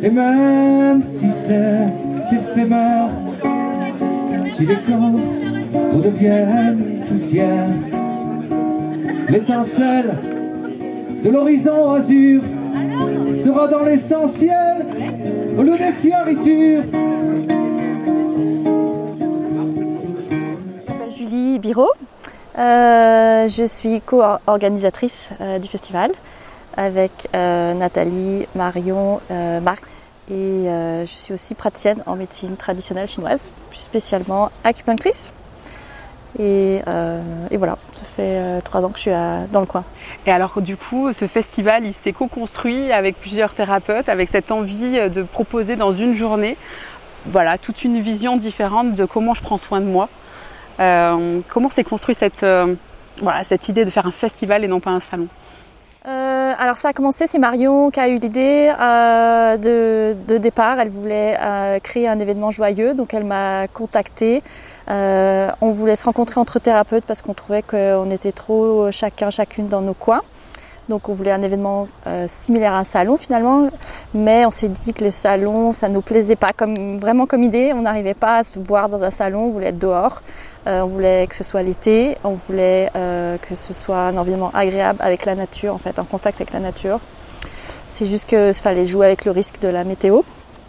Et même si c'est éphémère, si les corps redeviennent poussière, l'étincelle de l'horizon azur sera dans l'essentiel au lieu des fioritures. Je m'appelle Julie Biraud, je suis co-organisatrice du festival avec Nathalie, Marion, Marc et je suis aussi praticienne en médecine traditionnelle chinoise, plus spécialement acupunctrice. Et voilà, ça fait 3 ans que je suis dans le coin. Et alors du coup, ce festival, il s'est co-construit avec plusieurs thérapeutes, avec cette envie de proposer dans une journée, voilà, toute une vision différente de comment je prends soin de moi. Comment s'est construite cette idée de faire un festival et non pas un salon? Alors ça a commencé, c'est Marion qui a eu l'idée de départ. Elle voulait créer un événement joyeux, donc elle m'a contactée. On voulait se rencontrer entre thérapeutes parce qu'on trouvait qu'on était trop chacune dans nos coins. Donc on voulait un événement similaire à un salon finalement, mais on s'est dit que le salon, ça nous plaisait pas vraiment comme idée. On n'arrivait pas à se voir dans un salon, on voulait être dehors. On voulait que ce soit l'été, on voulait que ce soit un environnement agréable avec la nature, en fait, en contact avec la nature. C'est juste qu'il fallait jouer avec le risque de la météo.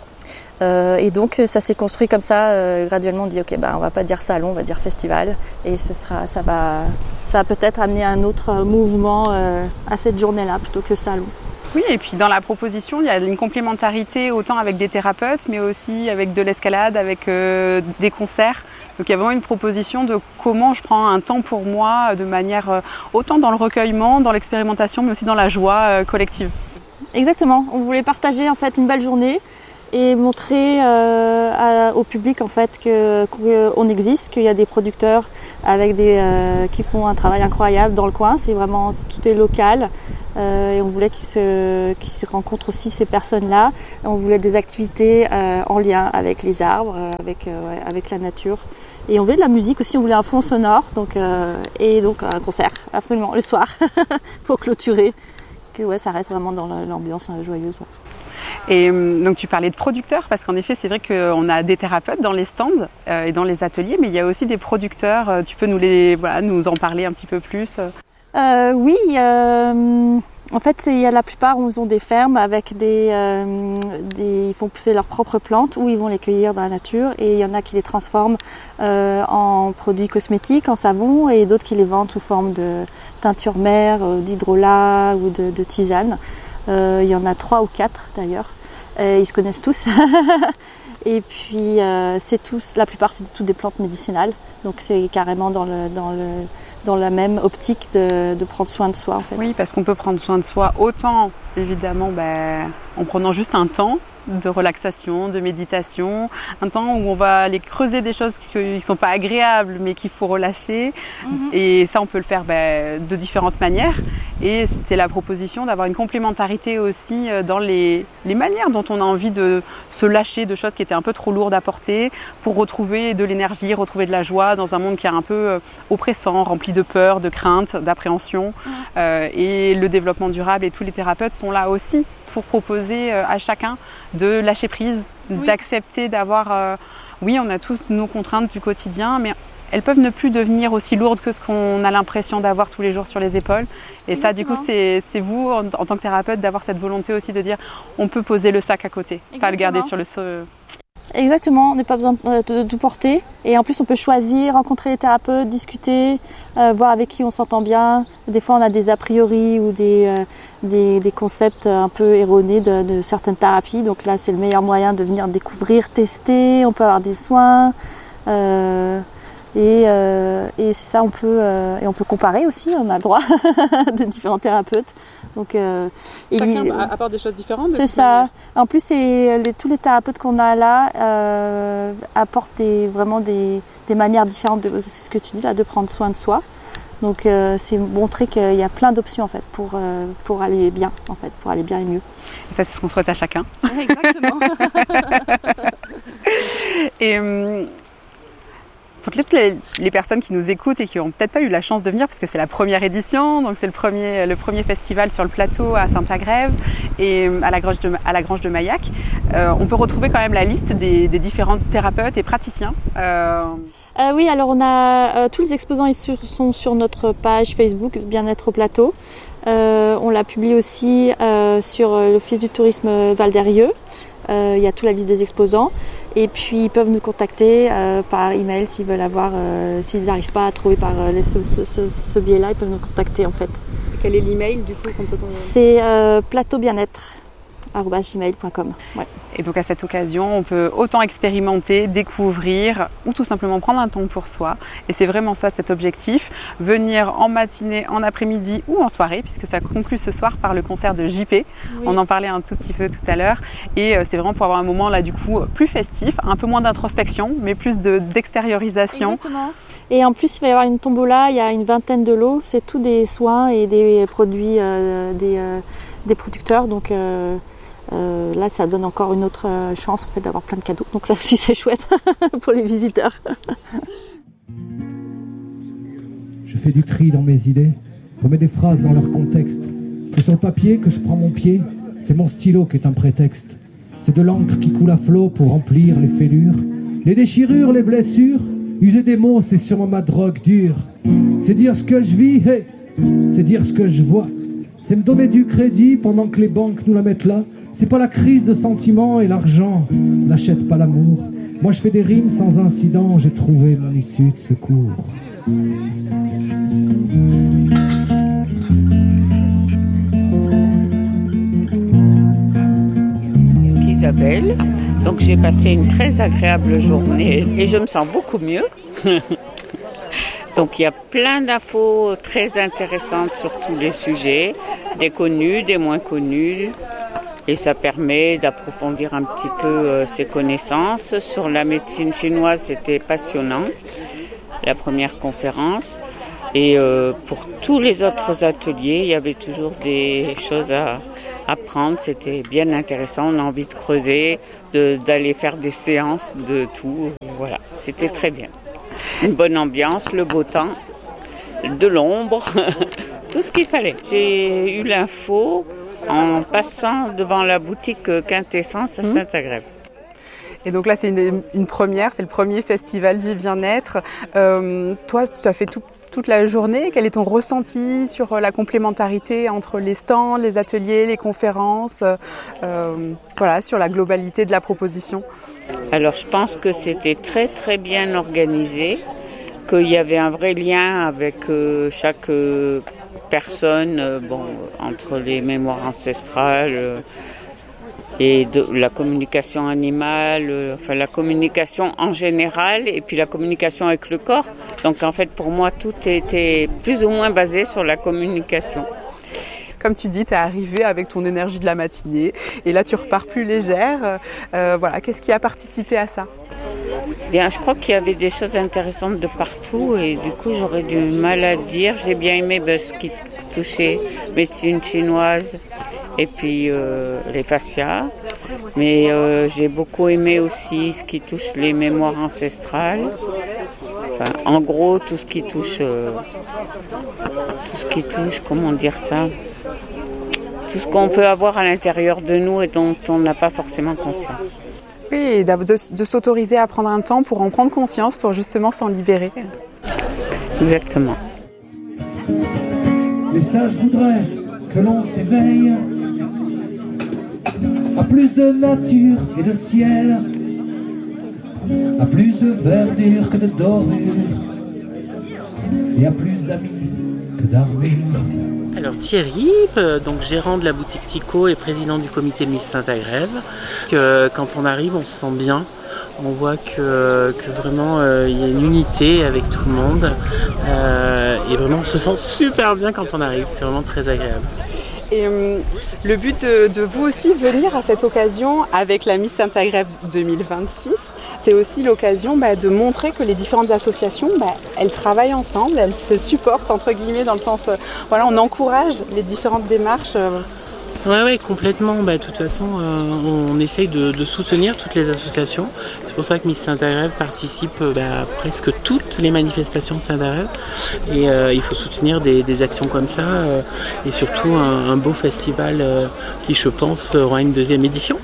Et donc ça s'est construit comme ça, graduellement on dit ok, on va pas dire salon, on va dire festival, et ça va peut-être amener un autre mouvement à cette journée-là plutôt que salon. Oui, et puis dans la proposition, il y a une complémentarité autant avec des thérapeutes, mais aussi avec de l'escalade, avec des concerts. Donc il y a vraiment une proposition de comment je prends un temps pour moi de manière autant dans le recueillement, dans l'expérimentation, mais aussi dans la joie collective. Exactement, on voulait partager en fait une belle journée et montrer au public en fait qu'on existe, qu'il y a des producteurs avec qui font un travail incroyable dans le coin. C'est vraiment, tout est local et on voulait qu'ils se rencontrent aussi ces personnes-là. On voulait des activités en lien avec les arbres, avec la nature. Et on voulait de la musique aussi, on voulait un fond sonore, et donc un concert, absolument, le soir, pour clôturer, que ça reste vraiment dans l'ambiance joyeuse. Ouais. Et donc tu parlais de producteurs, parce qu'en effet c'est vrai qu'on a des thérapeutes dans les stands et dans les ateliers, mais il y a aussi des producteurs. Tu peux nous en parler un petit peu plus? Oui, en fait il y a la plupart où ils ont des fermes avec ils font pousser leurs propres plantes ou ils vont les cueillir dans la nature, et il y en a qui les transforment en produits cosmétiques, en savon, et d'autres qui les vendent sous forme de teinture mère, d'hydrolat ou de tisane. Il y en a 3 ou 4 d'ailleurs, ils se connaissent tous. Et puis la plupart c'est toutes des plantes médicinales, donc c'est carrément dans la même optique de prendre soin de soi en fait. Oui, parce qu'on peut prendre soin de soi autant évidemment en prenant juste un temps de relaxation, de méditation, un temps où on va aller creuser des choses qui ne sont pas agréables mais qu'il faut relâcher. Et ça on peut le faire de différentes manières, et c'était la proposition d'avoir une complémentarité aussi dans les manières dont on a envie de se lâcher de choses qui étaient un peu trop lourdes à porter pour retrouver de l'énergie, retrouver de la joie dans un monde qui est un peu oppressant, rempli de peur, de crainte, d'appréhension. Et le développement durable et tous les thérapeutes sont là aussi pour proposer à chacun de lâcher prise, d'accepter d'avoir... oui, on a tous nos contraintes du quotidien, mais elles peuvent ne plus devenir aussi lourdes que ce qu'on a l'impression d'avoir tous les jours sur les épaules. Et ça, du coup, c'est vous, en tant que thérapeute, d'avoir cette volonté aussi de dire on peut poser le sac à côté, pas le garder sur le sol. Exactement, on n'a pas besoin de tout porter. Et en plus, on peut choisir, rencontrer les thérapeutes, discuter, voir avec qui on s'entend bien. Des fois, on a des a priori ou des concepts un peu erronés de certaines thérapies. Donc là, c'est le meilleur moyen de venir découvrir, tester. On peut avoir des soins. Et c'est ça, on peut comparer aussi, on a le droit de différents thérapeutes. Donc, chacun apporte des choses différentes. C'est ça. En plus, tous les thérapeutes qu'on a là apportent vraiment des manières différentes, c'est ce que tu dis là, de prendre soin de soi. Donc c'est montrer qu'il y a plein d'options en fait pour aller bien, en fait, pour aller bien et mieux. Et ça, c'est ce qu'on souhaite à chacun. Exactement. Et pour toutes les personnes qui nous écoutent et qui n'ont peut-être pas eu la chance de venir, parce que c'est la première édition, donc c'est le premier festival sur le plateau à Saint-Agrève et à la Grange de Maillac, on peut retrouver quand même la liste des différents thérapeutes et praticiens. Oui, alors on a tous les exposants sont sur notre page Facebook Bien-être au plateau. On l'a publié aussi sur l'Office du tourisme Val d'Eyrieux. Il y a toute la liste des exposants. Et puis ils peuvent nous contacter par email s'ils veulent s'ils n'arrivent pas à trouver par ce biais-là, ils peuvent nous contacter en fait. Quel est l'email du coup qu'on peut... C'est plateaubienêtre@gmail.com. Ouais. Et donc à cette occasion, on peut autant expérimenter, découvrir ou tout simplement prendre un temps pour soi. Et c'est vraiment ça cet objectif, venir en matinée, en après-midi ou en soirée, puisque ça conclut ce soir par le concert de JP. Oui. On en parlait un tout petit peu tout à l'heure. Et c'est vraiment pour avoir un moment là du coup plus festif, un peu moins d'introspection, mais plus d'extériorisation. Exactement. Et en plus, il va y avoir une tombola, il y a une vingtaine de lots. C'est tout des soins et des produits des producteurs. Donc là, ça donne encore une autre chance en fait, d'avoir plein de cadeaux. Donc ça aussi, c'est chouette pour les visiteurs. Je fais du tri dans mes idées, remets des phrases dans leur contexte. C'est sur le papier que je prends mon pied, c'est mon stylo qui est un prétexte. C'est de l'encre qui coule à flot pour remplir les fêlures, les déchirures, les blessures. User des mots, c'est sûrement ma drogue dure. C'est dire ce que je vis, hey, c'est dire ce que je vois. C'est me donner du crédit pendant que les banques nous la mettent là. C'est pas la crise de sentiments et l'argent n'achète pas l'amour. Moi je fais des rimes sans incident, j'ai trouvé mon issue de secours. Isabelle, donc j'ai passé une très agréable journée et je me sens beaucoup mieux. Donc il y a plein d'infos très intéressantes sur tous les sujets, des connus, des moins connus. Et ça permet d'approfondir un petit peu ses connaissances. Sur la médecine chinoise, c'était passionnant, la première conférence. Et pour tous les autres ateliers, il y avait toujours des choses à apprendre. C'était bien intéressant, on a envie de creuser, d'aller faire des séances de tout. Voilà, c'était très bien. Une bonne ambiance, le beau temps, de l'ombre, tout ce qu'il fallait. J'ai eu l'info en passant devant la boutique Quintessence à Saint-Agrève. Et donc là, c'est une première, c'est le premier festival du bien-être. Toi, tu as fait toute la journée. Quel est ton ressenti sur la complémentarité entre les stands, les ateliers, les conférences, voilà, sur la globalité de la proposition? Alors, je pense que c'était très très bien organisé, qu'il y avait un vrai lien avec chaque personne, entre les mémoires ancestrales et de la communication animale, la communication en général et puis la communication avec le corps. Donc en fait pour moi tout était plus ou moins basé sur la communication. Comme tu dis, tu es arrivée avec ton énergie de la matinée et là tu repars plus légère. Voilà, qu'est-ce qui a participé à ça? Bien, je crois qu'il y avait des choses intéressantes de partout et du coup j'aurais du mal à dire. J'ai bien aimé ce qui touchait médecine chinoise et puis les fascias. Mais j'ai beaucoup aimé aussi ce qui touche les mémoires ancestrales. Enfin, en gros, tout ce qui touche, comment dire ça? Tout ce qu'on peut avoir à l'intérieur de nous et dont on n'a pas forcément conscience. Oui, et de s'autoriser à prendre un temps pour en prendre conscience, pour justement s'en libérer. Exactement. Les sages voudraient que l'on s'éveille à plus de nature et de ciel, à plus de verdure que de dorure, et à plus d'amis que d'armures. Alors Thierry, donc gérant de la boutique Tico et président du comité de Miss Saint-Agrève. Quand on arrive, on se sent bien. On voit que vraiment il y a une unité avec tout le monde. Et vraiment on se sent super bien quand on arrive. C'est vraiment très agréable. Et le but de vous aussi venir à cette occasion avec la Miss Saint-Agrève 2026, c'est aussi l'occasion de montrer que les différentes associations, elles travaillent ensemble, elles se supportent entre guillemets dans le sens, on encourage les différentes démarches Ouais, complètement. De toute façon, on essaye de soutenir toutes les associations. C'est pour ça que Miss Saint-Agrève participe à presque toutes les manifestations de Saint-Agrève. Et il faut soutenir des actions comme ça. Et surtout un beau festival qui, je pense, aura une deuxième édition.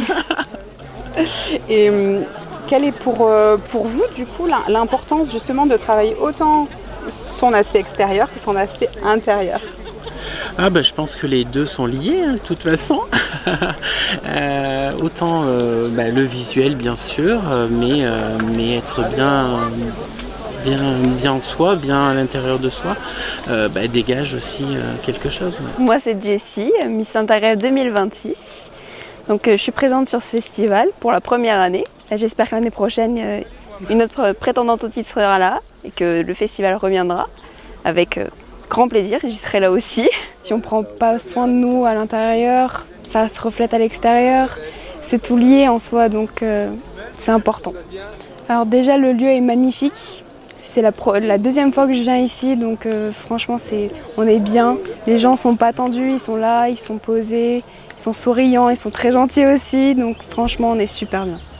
Et quelle est pour vous, du coup, l'importance justement de travailler autant son aspect extérieur que son aspect intérieur? Je pense que les deux sont liés, de toute façon. Autant le visuel, bien sûr, mais être bien en soi, bien à l'intérieur de soi, dégage aussi quelque chose. Moi, c'est Jessie, Miss Saint-Agrève 2026. Donc, je suis présente sur ce festival pour la première année. J'espère que l'année prochaine, une autre prétendante au titre sera là et que le festival reviendra avec grand plaisir. J'y serai là aussi. Si on ne prend pas soin de nous à l'intérieur, ça se reflète à l'extérieur. C'est tout lié en soi, donc c'est important. Alors déjà, le lieu est magnifique. C'est la deuxième fois que je viens ici, donc franchement, on est bien. Les gens ne sont pas tendus, ils sont là, ils sont posés, ils sont souriants, ils sont très gentils aussi. Donc franchement, on est super bien.